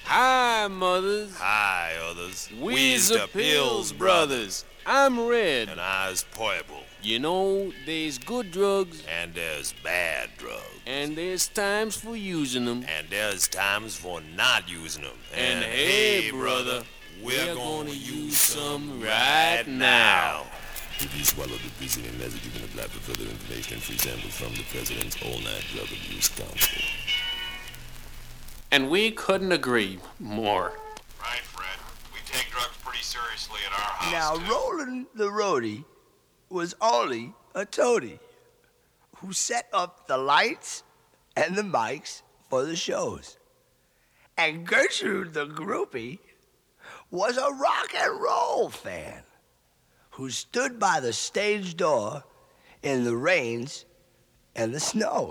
Hi, mothers. Hi, others. We's the Pills Brothers. I'm Red. And I's Purple. You know, there's good drugs. And there's bad drugs. And there's times for using them. And there's times for not using them. And hey, brother, we're gonna use some right now. If you swallow the preceding message, you can apply for further information and free samples from the President's All-Night Drug Abuse Council. And we couldn't agree more. Right, Fred. We take drugs pretty seriously at our house. Now, too. Roland the roadie was only a toady who set up the lights and the mics for the shows. And Gertrude the groupie was a rock and roll fan who stood by the stage door in the rains and the snows.